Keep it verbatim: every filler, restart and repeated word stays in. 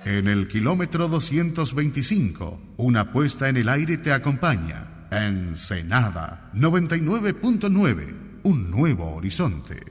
En el kilómetro doscientos veinticinco, una puesta en el aire te acompaña. Ensenada noventa y nueve punto nueve, un nuevo horizonte.